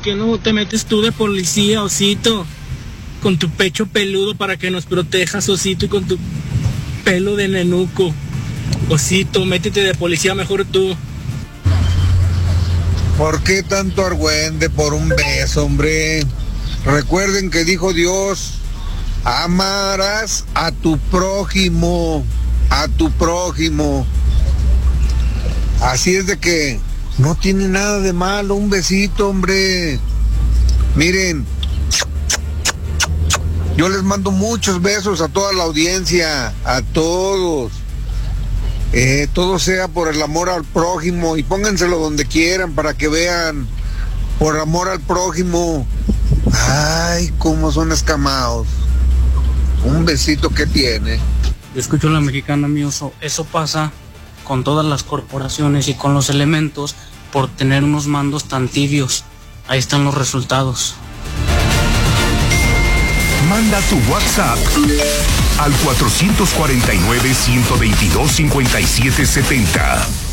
qué no te metes tú de policía, Osito? Con tu pecho peludo para que nos protejas, Osito, y con tu pelo de nenuco. Osito, métete de policía mejor tú. ¿Por qué tanto argüende por un beso, hombre? Recuerden que dijo Dios, amarás a tu prójimo, a tu prójimo. Así es de que no tiene nada de malo un besito, hombre. Miren, yo les mando muchos besos a toda la audiencia, a todos. Todo sea por el amor al prójimo y pónganselo donde quieran para que vean, por amor al prójimo. Ay, cómo son escamados. Un besito que tiene. Yo escucho a la mexicana, mi oso. Eso pasa con todas las corporaciones y con los elementos por tener unos mandos tan tibios. Ahí están los resultados. Manda tu WhatsApp al 449-122-5770.